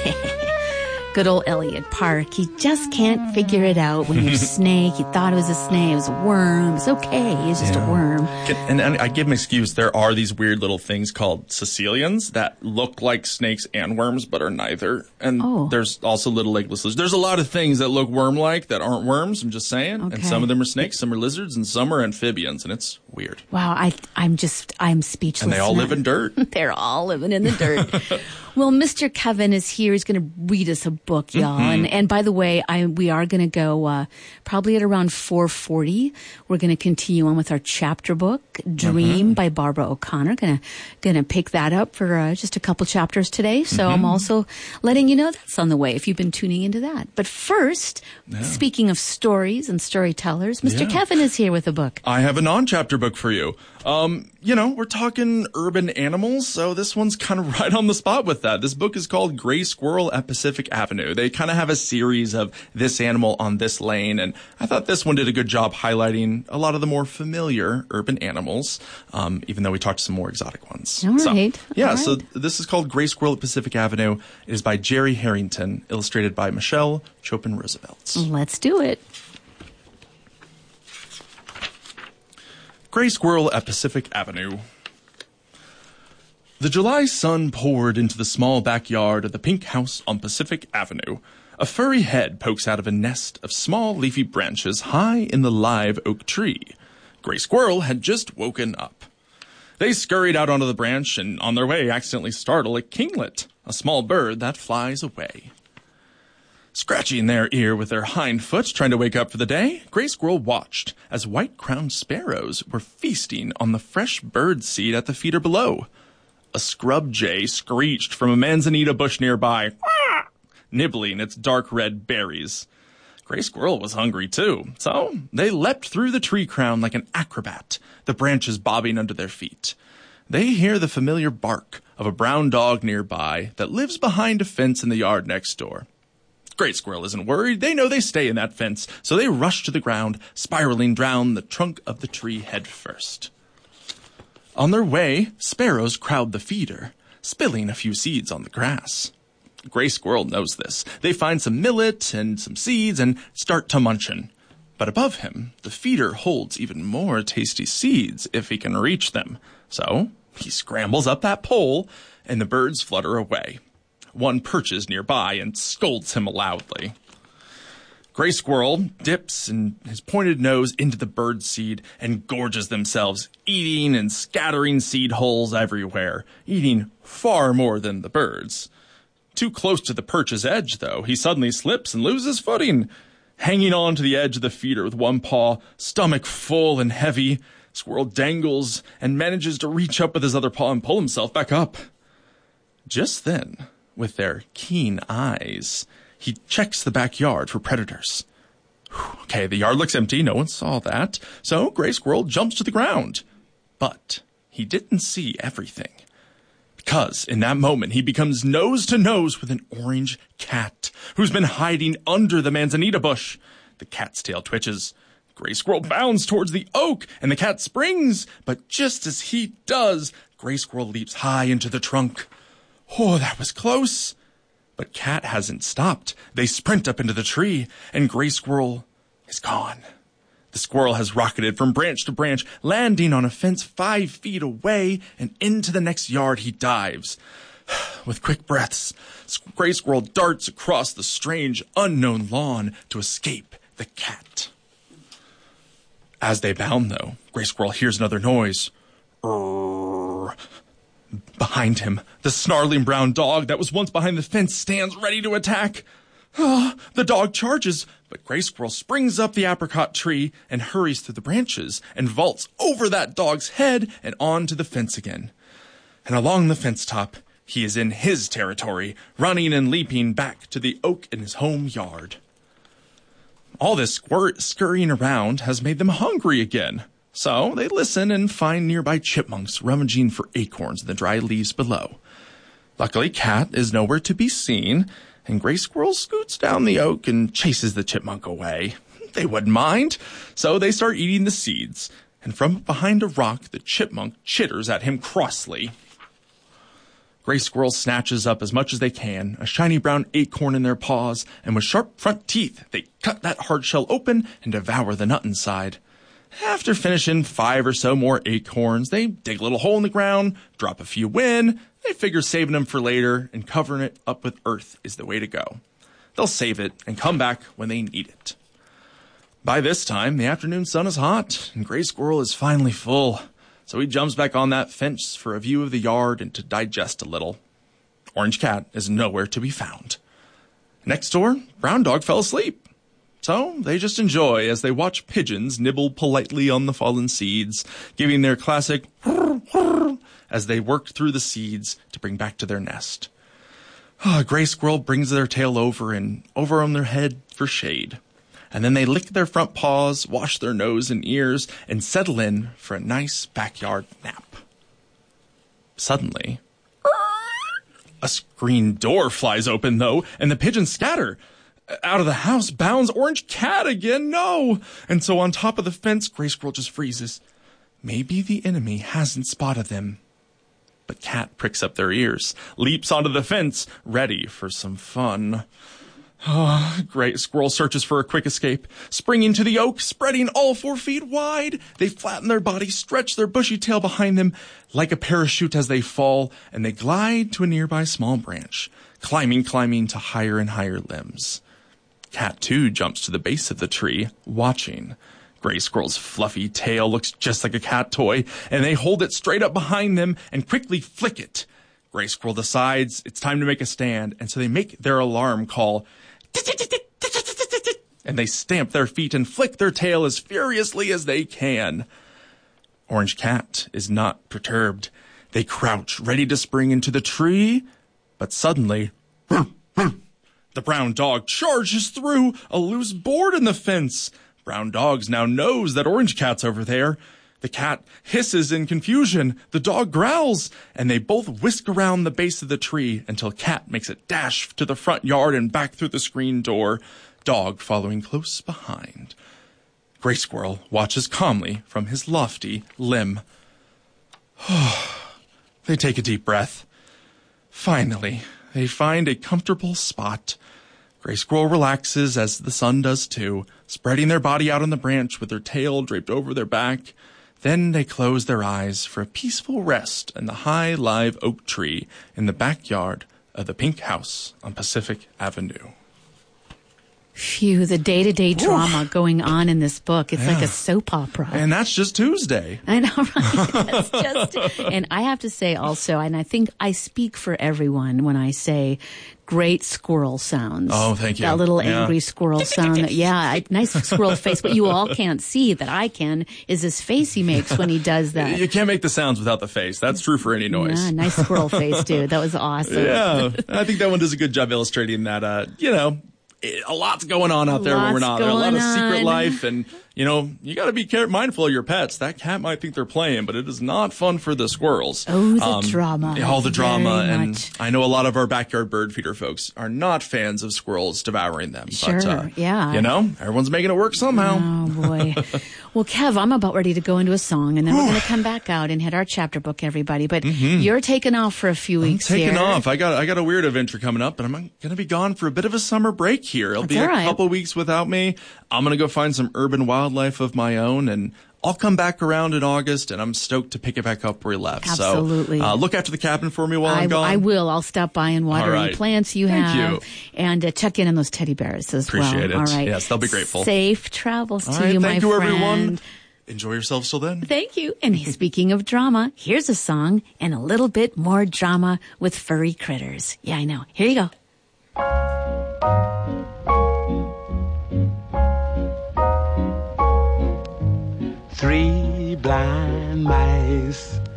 Good old Elliot Park. He just can't figure it out. When you're a snake, he thought it was a snake. It was a worm. It's okay. It's just a worm. And I give him an excuse. There are these weird little things called caecilians that look like snakes and worms, but are neither. And there's also little legless lizards. There's a lot of things that look worm-like that aren't worms. I'm just saying. Okay. And some of them are snakes, some are lizards, and some are amphibians. And it's weird. Wow. I'm speechless. And they all live in dirt. They're all living in the dirt. Well, Mr. Kevin is here. He's going to read us a book, y'all. And by the way, we are going to go probably at around 4:40. We're going to continue on with our chapter book, Dream by Barbara O'Connor. Gonna pick that up for just a couple chapters today. So I'm also letting you know that's on the way if you've been tuning into that. But first, speaking of stories and storytellers, Mr. Kevin is here with a book. I have a non-chapter book for you. We're talking urban animals, so this one's kind of right on the spot with that. This book is called Gray Squirrel at Pacific Avenue. They kind of have a series of this animal on this lane, and I thought this one did a good job highlighting a lot of the more familiar urban animals, even though we talked some more exotic ones. All right. So this is called Gray Squirrel at Pacific Avenue. It is by Jerry Harrington, illustrated by Michelle Chopin-Roosevelt. Let's do it. Gray Squirrel at Pacific Avenue. The July sun poured into the small backyard of the pink house on Pacific Avenue. A furry head pokes out of a nest of small leafy branches high in the live oak tree. Gray Squirrel had just woken up. They scurried out onto the branch and on their way accidentally startle a kinglet, a small bird that flies away. Scratching their ear with their hind foot, trying to wake up for the day, Gray Squirrel watched as white-crowned sparrows were feasting on the fresh bird seed at the feeder below. A scrub jay screeched from a manzanita bush nearby, nibbling its dark red berries. Gray Squirrel was hungry too, so they leapt through the tree crown like an acrobat, the branches bobbing under their feet. They hear the familiar bark of a brown dog nearby that lives behind a fence in the yard next door. Gray Squirrel isn't worried. They know they stay in that fence, so they rush to the ground, spiraling down the trunk of the tree head first. On their way, sparrows crowd the feeder, spilling a few seeds on the grass. Gray Squirrel knows this. They find some millet and some seeds and start to munchin'. But above him, the feeder holds even more tasty seeds if he can reach them. So he scrambles up that pole, and the birds flutter away. One perches nearby and scolds him loudly. Gray Squirrel dips his pointed nose into the bird seed and gorges themselves, eating and scattering seed holes everywhere, eating far more than the birds. Too close to the perch's edge, though, he suddenly slips and loses footing. Hanging on to the edge of the feeder with one paw, stomach full and heavy, Squirrel dangles and manages to reach up with his other paw and pull himself back up. Just then, with their keen eyes, he checks the backyard for predators. Okay, the yard looks empty. No one saw that. So Gray Squirrel jumps to the ground. But he didn't see everything. Because in that moment, he becomes nose to nose with an orange cat who's been hiding under the manzanita bush. The cat's tail twitches. Gray Squirrel bounds towards the oak, and the cat springs. But just as he does, Gray Squirrel leaps high into the trunk. Oh, that was close. But Cat hasn't stopped. They sprint up into the tree, and Gray Squirrel is gone. The squirrel has rocketed from branch to branch, landing on a fence 5 feet away, and into the next yard he dives. With quick breaths, Gray Squirrel darts across the strange, unknown lawn to escape the cat. As they bound, though, Gray Squirrel hears another noise. Behind him, the snarling brown dog that was once behind the fence stands ready to attack. The dog charges, but Gray Squirrel springs up the apricot tree and hurries through the branches and vaults over that dog's head and onto the fence again. And along the fence top, he is in his territory, running and leaping back to the oak in his home yard. All this scurrying around has made them hungry again. So they listen and find nearby chipmunks rummaging for acorns in the dry leaves below. Luckily, Cat is nowhere to be seen, and Gray Squirrel scoots down the oak and chases the chipmunk away. They wouldn't mind, so they start eating the seeds, and from behind a rock, the chipmunk chitters at him crossly. Gray Squirrel snatches up as much as they can, a shiny brown acorn in their paws, and with sharp front teeth, they cut that hard shell open and devour the nut inside. After finishing 5 or so more acorns, they dig a little hole in the ground, drop a few in. They figure saving them for later and covering it up with earth is the way to go. They'll save it and come back when they need it. By this time, the afternoon sun is hot, and Gray Squirrel is finally full, so he jumps back on that fence for a view of the yard and to digest a little. Orange Cat is nowhere to be found. Next door, Brown Dog fell asleep. So they just enjoy as they watch pigeons nibble politely on the fallen seeds, giving their classic whir, whir, as they work through the seeds to bring back to their nest. Gray Squirrel brings their tail over on their head for shade. And then they lick their front paws, wash their nose and ears, and settle in for a nice backyard nap. Suddenly, a screen door flies open, though, and the pigeons scatter. Out of the house bounds Orange Cat again, no! And so on top of the fence, Gray Squirrel just freezes. Maybe the enemy hasn't spotted them. But Cat pricks up their ears, leaps onto the fence, ready for some fun. Gray Squirrel searches for a quick escape. Springing to the oak, spreading all 4 feet wide, they flatten their bodies, stretch their bushy tail behind them like a parachute as they fall, and they glide to a nearby small branch, climbing to higher and higher limbs. Cat, too, jumps to the base of the tree, watching. Gray Squirrel's fluffy tail looks just like a cat toy, and they hold it straight up behind them and quickly flick it. Gray Squirrel decides it's time to make a stand, and so they make their alarm call. And they stamp their feet and flick their tail as furiously as they can. Orange Cat is not perturbed. They crouch, ready to spring into the tree, but suddenly, the Brown Dog charges through a loose board in the fence. Brown Dog now knows that Orange Cat's over there. The cat hisses in confusion, the dog growls, and they both whisk around the base of the tree until Cat makes a dash to the front yard and back through the screen door, Dog following close behind. Gray Squirrel watches calmly from his lofty limb. They take a deep breath. Finally, they find a comfortable spot. Gray Squirrel relaxes as the sun does too, spreading their body out on the branch with their tail draped over their back. Then they close their eyes for a peaceful rest in the high live oak tree in the backyard of the Pink House on Pacific Avenue. Phew, the day-to-day drama going on in this book. It's like a soap opera. And that's just Tuesday. I know, right? That's just, and I have to say also, and I think I speak for everyone when I say great squirrel sounds. Oh, thank you. That little angry squirrel sound. Nice squirrel face. What you all can't see that I can is his face he makes when he does that. You can't make the sounds without the face. That's true for any noise. Yeah, nice squirrel face, dude. That was awesome. Yeah, I think that one does a good job illustrating that, a lot's going on out there when we're not. There's a lot of secret life, and, you got to be mindful of your pets. That cat might think they're playing, but it is not fun for the squirrels. Oh, the drama. All the drama. Very and much. I know a lot of our backyard bird feeder folks are not fans of squirrels devouring them. Sure, but, yeah. Everyone's making it work somehow. Oh, boy. Well, Kev, I'm about ready to go into a song, and then we're going to come back out and hit our chapter book, everybody. But you're taking off for a few weeks here. Taking off. I got a weird adventure coming up, and I'm going to be gone for a bit of a summer break here. It'll be a couple weeks without me. I'm going to go find some urban wildlife of my own, and I'll come back around in August, and I'm stoked to pick it back up where we left. Absolutely. So look after the cabin for me while I'm gone. I will. I'll stop by and water any plants you have. Thank you. And check in on those teddy bears as Appreciate well. it. All right. Yes, they'll be grateful. Safe travels to you, thank my you, friend. everyone. Enjoy yourselves till then. Thank you. And speaking of drama, here's a song and a little bit more drama with furry critters. Yeah, I know. Here you go. Three blind mice